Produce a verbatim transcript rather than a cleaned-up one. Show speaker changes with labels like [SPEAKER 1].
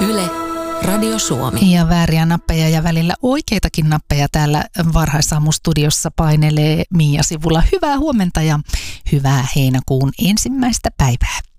[SPEAKER 1] Yle, Radio Suomi.
[SPEAKER 2] Ja vääriä nappeja ja välillä oikeitakin nappeja täällä Varhaisaamustudiossa painelee Miia Sivula. Hyvää huomenta ja hyvää heinäkuun ensimmäistä päivää.